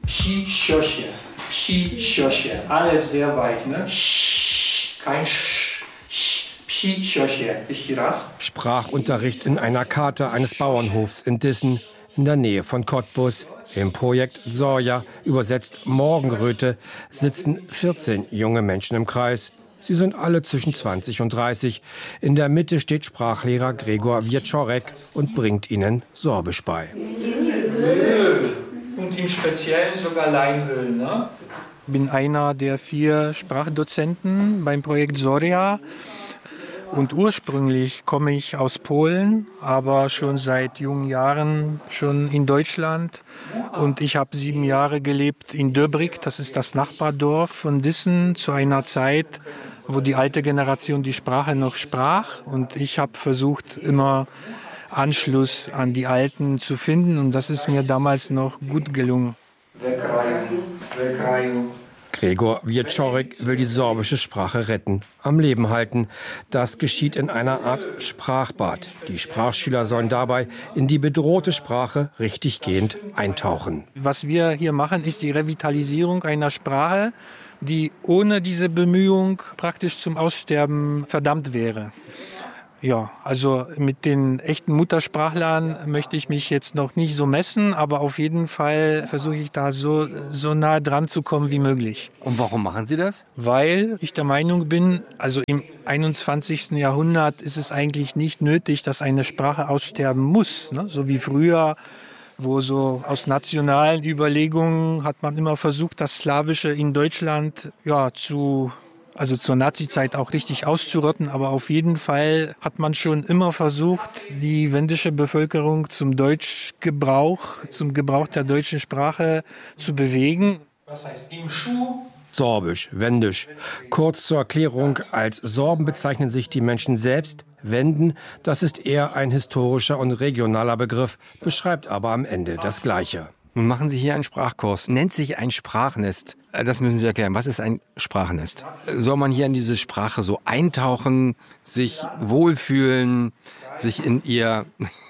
Psi, Siosie. Psi, Siosie. Alles sehr weich, ne? Kein Sch. Psi, Siosie. Ist das? Sprachunterricht in einer Kata eines Bauernhofs in Dissen, in der Nähe von Cottbus. Im Projekt Zorya, übersetzt Morgenröte, sitzen 14 junge Menschen im Kreis. Sie sind alle zwischen 20 und 30. In der Mitte steht Sprachlehrer Gregor Wieczorek und bringt ihnen Sorbisch bei. Öl. Und im Speziellen sogar Leinöl, ne? Ich bin einer der 4 Sprachdozenten beim Projekt Zorya. Und ursprünglich komme ich aus Polen, aber schon seit jungen Jahren schon in Deutschland. Und ich habe 7 Jahre gelebt in Döbrig, das ist das Nachbardorf von Dissen, zu einer Zeit, wo die alte Generation die Sprache noch sprach. Und ich habe versucht, immer Anschluss an die Alten zu finden. Und das ist mir damals noch gut gelungen. Gregor Wieczorek will die sorbische Sprache retten, am Leben halten. Das geschieht in einer Art Sprachbad. Die Sprachschüler sollen dabei in die bedrohte Sprache richtiggehend eintauchen. Was wir hier machen, ist die Revitalisierung einer Sprache, die ohne diese Bemühung praktisch zum Aussterben verdammt wäre. Ja, also mit den echten Muttersprachlern möchte ich mich jetzt noch nicht so messen, aber auf jeden Fall versuche ich da so nah dran zu kommen wie möglich. Und warum machen Sie das? Weil ich der Meinung bin, also im 21. Jahrhundert ist es eigentlich nicht nötig, dass eine Sprache aussterben muss, ne? So wie früher, wo so aus nationalen Überlegungen hat man immer versucht, das Slawische in Deutschland also zur Nazizeit auch richtig auszurotten, aber auf jeden Fall hat man schon immer versucht, die wendische Bevölkerung zum Gebrauch der deutschen Sprache zu bewegen. Was heißt im Schuh? Sorbisch, Wendisch. Kurz zur Erklärung, als Sorben bezeichnen sich die Menschen selbst. Wenden, das ist eher ein historischer und regionaler Begriff, beschreibt aber am Ende das Gleiche. Nun machen Sie hier einen Sprachkurs. Nennt sich ein Sprachnest. Das müssen Sie erklären. Was ist ein Sprachnest? Soll man hier in diese Sprache so eintauchen, sich wohlfühlen, sich in ihr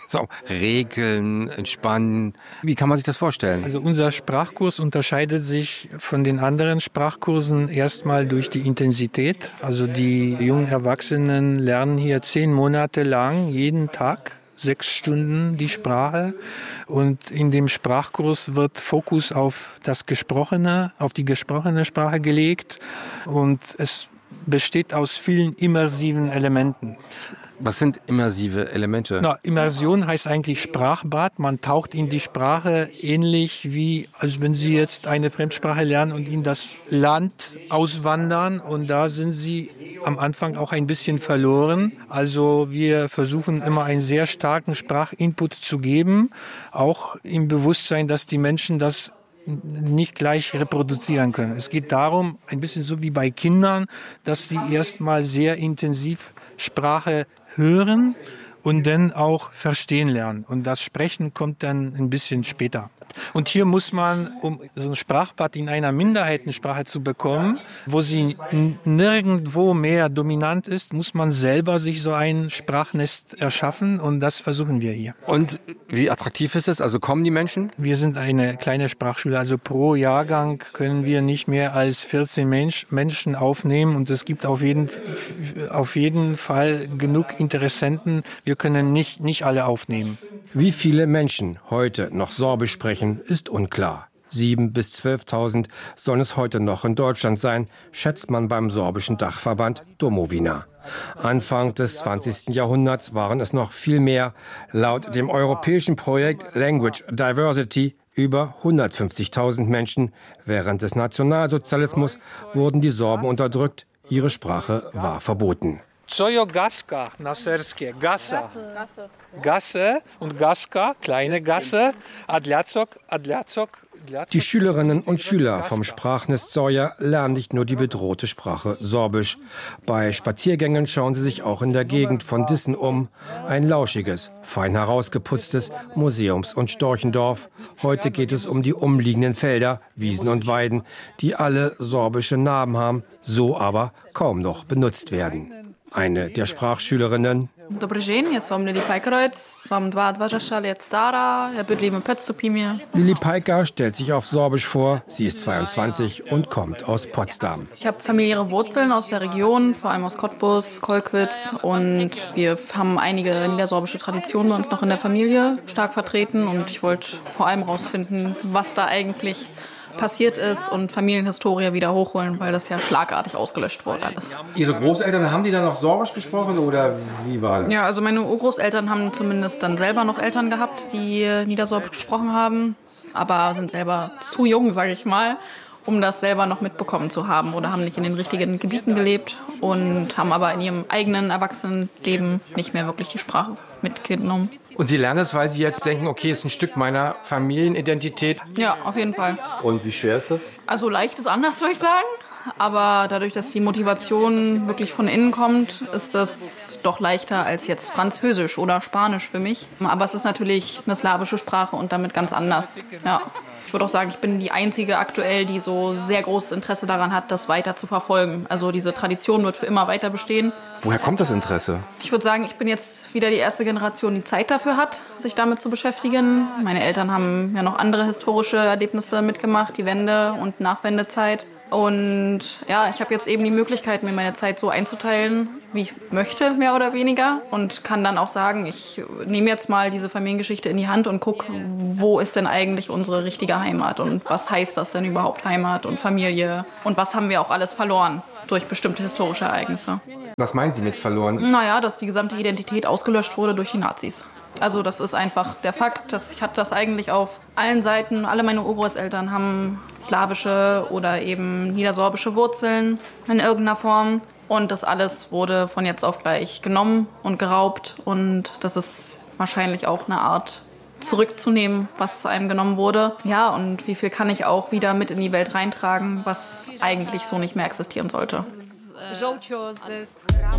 regeln, entspannen? Wie kann man sich das vorstellen? Also unser Sprachkurs unterscheidet sich von den anderen Sprachkursen erstmal durch die Intensität. Also die jungen Erwachsenen lernen hier 10 Monate lang jeden Tag 6 Stunden die Sprache, und in dem Sprachkurs wird Fokus auf die gesprochene Sprache gelegt, und es besteht aus vielen immersiven Elementen. Was sind immersive Elemente? Immersion heißt eigentlich Sprachbad. Man taucht in die Sprache ähnlich wie, als wenn Sie jetzt eine Fremdsprache lernen und in das Land auswandern. Und da sind Sie am Anfang auch ein bisschen verloren. Also wir versuchen immer einen sehr starken Sprachinput zu geben, auch im Bewusstsein, dass die Menschen das nicht gleich reproduzieren können. Es geht darum, ein bisschen so wie bei Kindern, dass sie erstmal sehr intensiv Sprache hören und dann auch verstehen lernen. Und das Sprechen kommt dann ein bisschen später. Und hier muss man, um so ein Sprachbad in einer Minderheitensprache zu bekommen, wo sie nirgendwo mehr dominant ist, muss man selber sich so ein Sprachnest erschaffen, und das versuchen wir hier. Und wie attraktiv ist es? Also kommen die Menschen? Wir sind eine kleine Sprachschule, also pro Jahrgang können wir nicht mehr als 14 Menschen aufnehmen, und es gibt auf jeden Fall genug Interessenten. Wir können nicht alle aufnehmen. Wie viele Menschen heute noch Sorbisch sprechen, ist unklar. 7.000 bis 12.000 sollen es heute noch in Deutschland sein, schätzt man beim sorbischen Dachverband Domovina. Anfang des 20. Jahrhunderts waren es noch viel mehr. Laut dem europäischen Projekt Language Diversity über 150.000 Menschen. Während des Nationalsozialismus wurden die Sorben unterdrückt. Ihre Sprache war verboten. Cojo Gaska na serskie, Gasa. Gasse und Gaska, kleine Gasse, Adliacok. Die Schülerinnen und Schüler vom Sprachnest Zorya lernen nicht nur die bedrohte Sprache Sorbisch. Bei Spaziergängen schauen sie sich auch in der Gegend von Dissen um. Ein lauschiges, fein herausgeputztes Museums- und Storchendorf. Heute geht es um die umliegenden Felder, Wiesen und Weiden, die alle sorbische Namen haben, so aber kaum noch benutzt werden. Eine der Sprachschülerinnen: Добрий день, я сам Lili Pajkreuz, sam 22 let stara, ja bydlím v Petsupimie. Lili Pajka stellt sich auf Sorbisch vor. Sie ist 22 und kommt aus Potsdam. Ich habe familiäre Wurzeln aus der Region, vor allem aus Cottbus, Kolkwitz, und wir haben einige niedersorbische Traditionen bei uns noch in der Familie stark vertreten, und ich wollte vor allem rausfinden, was da eigentlich passiert ist und Familienhistorie wieder hochholen, weil das ja schlagartig ausgelöscht wurde alles. Ihre Großeltern, haben die dann noch Sorbisch gesprochen oder wie war das? Ja, also meine Urgroßeltern haben zumindest dann selber noch Eltern gehabt, die Niedersorbisch gesprochen haben, aber sind selber zu jung, sage ich mal, um das selber noch mitbekommen zu haben, oder haben nicht in den richtigen Gebieten gelebt und haben aber in ihrem eigenen Erwachsenenleben nicht mehr wirklich die Sprache mitgenommen. Und Sie lernen es, weil Sie jetzt denken, okay, ist ein Stück meiner Familienidentität. Ja, auf jeden Fall. Und wie schwer ist das? Also leicht ist anders, würde ich sagen. Aber dadurch, dass die Motivation wirklich von innen kommt, ist das doch leichter als jetzt Französisch oder Spanisch für mich. Aber es ist natürlich eine slawische Sprache und damit ganz anders. Ja. Ich würde auch sagen, ich bin die Einzige aktuell, die so sehr großes Interesse daran hat, das weiter zu verfolgen. Also diese Tradition wird für immer weiter bestehen. Woher kommt das Interesse? Ich würde sagen, ich bin jetzt wieder die erste Generation, die Zeit dafür hat, sich damit zu beschäftigen. Meine Eltern haben ja noch andere historische Erlebnisse mitgemacht, die Wende- und Nachwendezeit. Und ja, ich habe jetzt eben die Möglichkeit, mir meine Zeit so einzuteilen, wie ich möchte, mehr oder weniger. Und kann dann auch sagen, ich nehme jetzt mal diese Familiengeschichte in die Hand und gucke, wo ist denn eigentlich unsere richtige Heimat? Und was heißt das denn überhaupt, Heimat und Familie? Und was haben wir auch alles verloren durch bestimmte historische Ereignisse? Was meinen Sie mit verloren? Naja, dass die gesamte Identität ausgelöscht wurde durch die Nazis. Also das ist einfach der Fakt, dass ich hatte das eigentlich auf allen Seiten. Alle meine Urgroßeltern haben slawische oder eben niedersorbische Wurzeln in irgendeiner Form. Und das alles wurde von jetzt auf gleich genommen und geraubt. Und das ist wahrscheinlich auch eine Art zurückzunehmen, was einem genommen wurde. Ja, und wie viel kann ich auch wieder mit in die Welt reintragen, was eigentlich so nicht mehr existieren sollte.